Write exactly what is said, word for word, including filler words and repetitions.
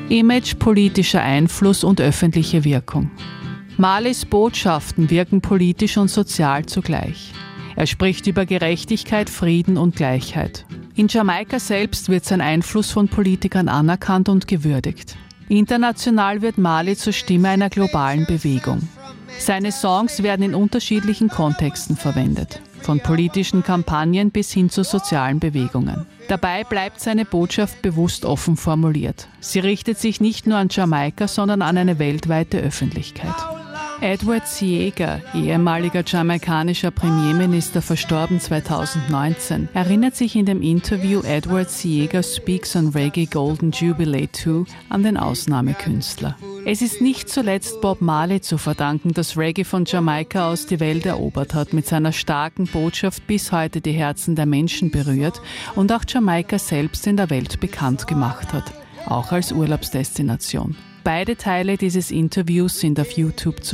Image, politischer Einfluss und öffentliche Wirkung. Marleys Botschaften wirken politisch und sozial zugleich. Er spricht über Gerechtigkeit, Frieden und Gleichheit. In Jamaika selbst wird sein Einfluss von Politikern anerkannt und gewürdigt. International wird Marley zur Stimme einer globalen Bewegung. Seine Songs werden in unterschiedlichen Kontexten verwendet, von politischen Kampagnen bis hin zu sozialen Bewegungen. Dabei bleibt seine Botschaft bewusst offen formuliert. Sie richtet sich nicht nur an Jamaika, sondern an eine weltweite Öffentlichkeit. Edward Seaga, ehemaliger jamaikanischer Premierminister, verstorben zweitausendneunzehn, erinnert sich in dem Interview Edward Seaga Speaks on Reggae Golden Jubilee zwei an den Ausnahmekünstler. Es ist nicht zuletzt Bob Marley zu verdanken, dass Reggae von Jamaika aus die Welt erobert hat, mit seiner starken Botschaft bis heute die Herzen der Menschen berührt und auch Jamaika selbst in der Welt bekannt gemacht hat, auch als Urlaubsdestination. Beide Teile dieses Interviews sind auf YouTube zu